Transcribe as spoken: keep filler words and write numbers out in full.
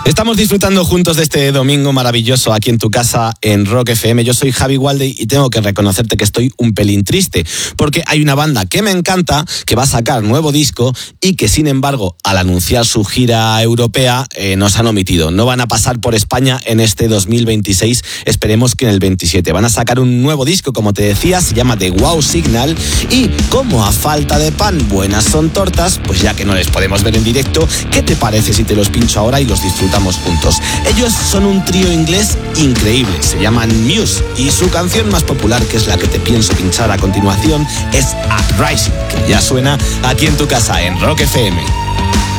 Estamos disfrutando juntos de este domingo maravilloso aquí en tu casa en Rock F M. Yo soy Javi Walde y tengo que reconocerte que estoy un pelín triste porque hay una banda que me encanta, que va a sacar nuevo disco y que sin embargo al anunciar su gira europea eh, nos han omitido. No van a pasar por España en este dos mil veintiséis, esperemos que en el veintisiete. Van a sacar un nuevo disco, como te decía, se llama The Wow Signal y como a falta de pan buenas son tortas, pues ya que no les podemos ver en directo, ¿qué te parece si te los pincho ahora y los disfrutamos juntos? Ellos son un trío inglés increíble, se llaman Muse y su canción más popular, que es la que te pienso pinchar a continuación, es Uprising, que ya suena aquí en tu casa en Rock F M.